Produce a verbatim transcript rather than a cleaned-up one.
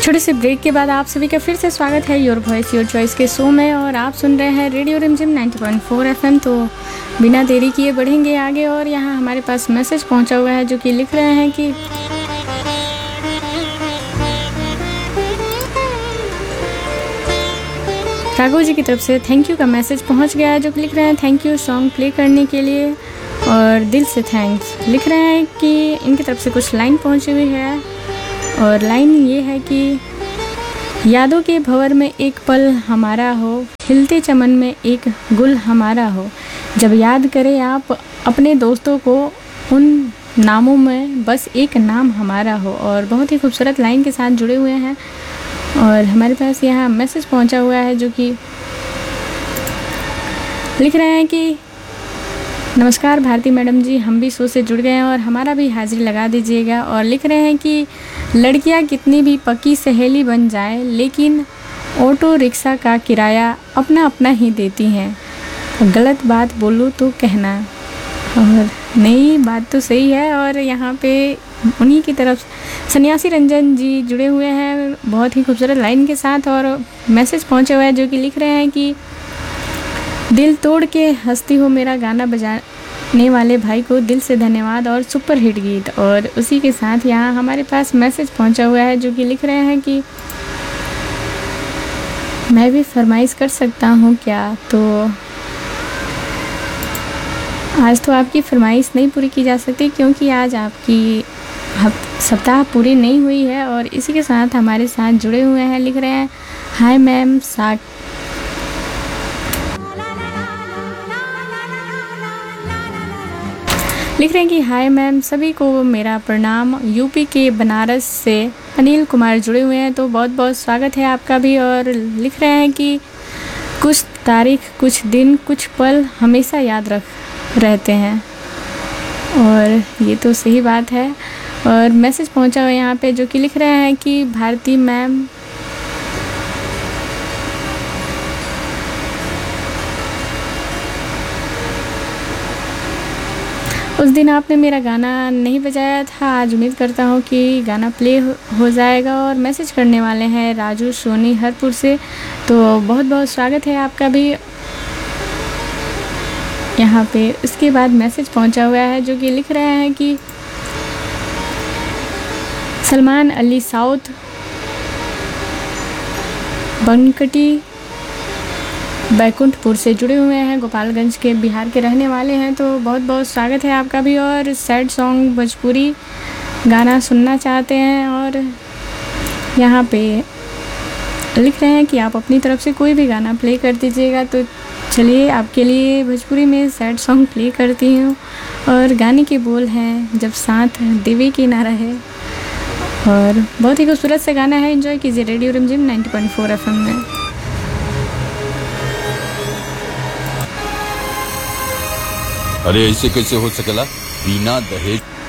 छोटे से ब्रेक के बाद आप सभी का फिर से स्वागत है योर वॉइस योर चॉइस के शो में, और आप सुन रहे हैं रेडियो रिमझिम नाइंटी पॉइंट फोर एफएम। तो बिना देरी किए बढ़ेंगे आगे, और यहाँ हमारे पास मैसेज पहुँचा हुआ है जो कि लिख रहे हैं कि राघव जी की तरफ से थैंक यू का मैसेज पहुँच गया है, जो कि लिख रहे हैं थैंक यू सॉन्ग प्ले करने के लिए और दिल से थैंक्स। लिख रहे हैं कि इनकी तरफ से कुछ लाइन पहुँची हुई है, और लाइन ये है कि यादों के भंवर में एक पल हमारा हो, खिलते चमन में एक गुल हमारा हो, जब याद करें आप अपने दोस्तों को उन नामों में बस एक नाम हमारा हो। और बहुत ही खूबसूरत लाइन के साथ जुड़े हुए हैं, और हमारे पास यहाँ मैसेज पहुँचा हुआ है जो कि लिख रहे हैं कि नमस्कार भारती मैडम जी, हम भी शो से जुड़ गए हैं और हमारा भी हाजिरी लगा दीजिएगा। और लिख रहे हैं कि लड़कियां कितनी भी पक्की सहेली बन जाए, लेकिन ऑटो रिक्शा का किराया अपना अपना ही देती हैं। गलत बात बोलूँ तो कहना। और नई बात तो सही है। और यहाँ पे उन्हीं की तरफ सन्यासी रंजन जी जुड़े हुए हैं बहुत ही खूबसूरत लाइन के साथ, और मैसेज पहुँचे हुए हैं जो कि लिख रहे हैं कि दिल तोड़ के हंसती हो मेरा गाना बजाने वाले भाई को दिल से धन्यवाद और सुपर हिट गीत। और उसी के साथ यहाँ हमारे पास मैसेज पहुँचा हुआ है जो कि लिख रहे हैं कि मैं भी फरमाइश कर सकता हूँ क्या। तो आज तो आपकी फरमाइश नहीं पूरी की जा सकती, क्योंकि आज आपकी सप्ताह पूरी नहीं हुई है। और इसी के साथ हमारे साथ जुड़े हुए हैं, लिख रहे हैं हाय मैम साक लिख रहे हैं कि हाय मैम, सभी को मेरा प्रणाम। यूपी के बनारस से अनिल कुमार जुड़े हुए हैं, तो बहुत बहुत स्वागत है आपका भी। और लिख रहे हैं कि कुछ तारीख, कुछ दिन, कुछ पल हमेशा याद रख रहते हैं। और ये तो सही बात है। और मैसेज पहुंचा हुआ है यहाँ पे जो कि लिख रहे हैं कि भारती मैम उस दिन आपने मेरा गाना नहीं बजाया था, आज उम्मीद करता हूँ कि गाना प्ले हो जाएगा। और मैसेज करने वाले हैं राजू सोनी हरपुर से, तो बहुत बहुत स्वागत है आपका भी यहाँ पे। इसके बाद मैसेज पहुँचा हुआ है जो कि लिख रहे हैं कि सलमान अली साउथ बनकटी बैकुंठपुर से जुड़े हुए हैं, गोपालगंज के बिहार के रहने वाले हैं, तो बहुत बहुत स्वागत है आपका भी। और सैड सॉन्ग भोजपुरी गाना सुनना चाहते हैं, और यहाँ पे लिख रहे हैं कि आप अपनी तरफ से कोई भी गाना प्ले कर दीजिएगा। तो चलिए आपके लिए भोजपुरी में सैड सॉन्ग प्ले करती हूँ, और गाने के बोल हैं जब साथ देवे की ना रहे। और बहुत ही खूबसूरत से गाना है, एंजॉय कीजिए रेडियो रिमझिम नाइंटी पॉइंट फोर एफएम में। अरे ऐसे कैसे हो सकेला बिना दहेज